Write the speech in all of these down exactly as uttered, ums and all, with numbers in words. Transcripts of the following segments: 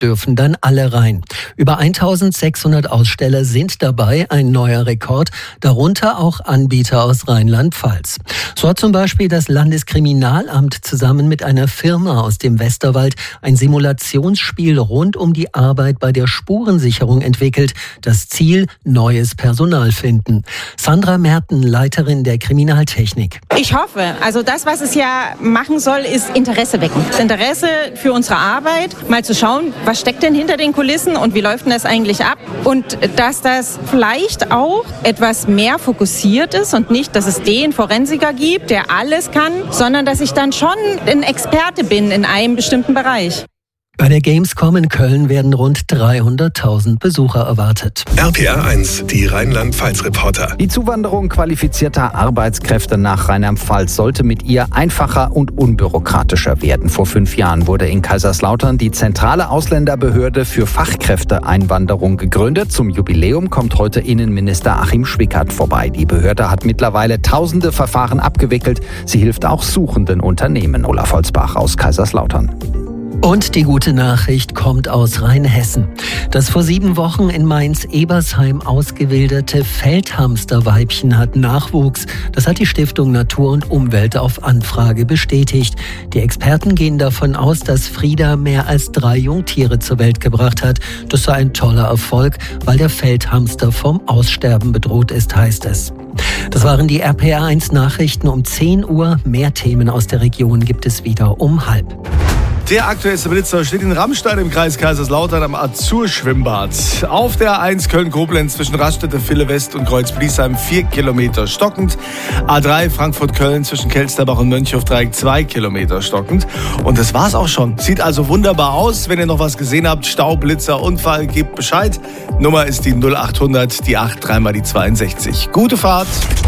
dürfen dann alle rein. Über eintausendsechshundert Aussteller sind dabei, ein neuer Rekord, darunter auch Anbieter aus Rheinland-Pfalz. So hat zum Beispiel das Landeskriminalamt zusammen mit einer Firma aus dem Westerwald ein Simulationsspiel rund um die Arbeit bei der Spurensicherung entwickelt. Das Ziel: neues Personal finden. Sandra Merten, Leiterin der Kriminaltechnik. Ich hoffe, also das, was es ja machen soll, ist Interesse wecken. Das Interesse für unsere Arbeit, mal zu schauen, was steckt denn hinter den Kulissen und wie läuft denn das eigentlich ab? Und dass das vielleicht auch etwas mehr fokussiert ist und nicht, dass es den Forensiker gibt, der alles kann, sondern dass ich dann schon ein Experte bin in einem bestimmten Bereich. Bei der Gamescom in Köln werden rund dreihunderttausend Besucher erwartet. R P R eins, die Rheinland-Pfalz-Reporter. Die Zuwanderung qualifizierter Arbeitskräfte nach Rheinland-Pfalz sollte mit ihr einfacher und unbürokratischer werden. Vor fünf Jahren wurde in Kaiserslautern die zentrale Ausländerbehörde für Fachkräfteeinwanderung gegründet. Zum Jubiläum kommt heute Innenminister Achim Schwickert vorbei. Die Behörde hat mittlerweile tausende Verfahren abgewickelt. Sie hilft auch suchenden Unternehmen. Olaf Holzbach aus Kaiserslautern. Und die gute Nachricht kommt aus Rheinhessen. Das vor sieben Wochen in Mainz-Ebersheim ausgewilderte Feldhamsterweibchen hat Nachwuchs. Das hat die Stiftung Natur und Umwelt auf Anfrage bestätigt. Die Experten gehen davon aus, dass Frieda mehr als drei Jungtiere zur Welt gebracht hat. Das sei ein toller Erfolg, weil der Feldhamster vom Aussterben bedroht ist, heißt es. Das waren die R P R eins Nachrichten um zehn Uhr. Mehr Themen aus der Region gibt es wieder um halb. Der aktuellste Blitzer steht in Rammstein im Kreis Kaiserslautern am Azur-Schwimmbad. Auf der A eins Köln-Koblenz zwischen Raststätte, Ville West und Kreuz-Bliesheim vier Kilometer stockend. A drei Frankfurt-Köln zwischen Kelsterbach und Mönchhofdreieck zwei Kilometer stockend. Und das war's auch schon. Sieht also wunderbar aus. Wenn ihr noch was gesehen habt, Stau, Blitzer, Unfall, gebt Bescheid. Nummer ist die null achthundert, die acht, dreimal die zweiundsechzig. Gute Fahrt.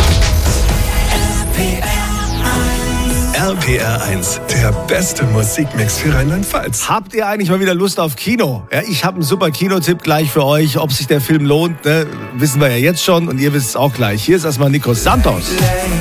R P R eins, der beste Musikmix für Rheinland-Pfalz. Habt ihr eigentlich mal wieder Lust auf Kino? Ja, ich habe einen super Kinotipp gleich für euch. Ob sich der Film lohnt, ne, wissen wir ja jetzt schon und ihr wisst es auch gleich. Hier ist erstmal Nikos Santos.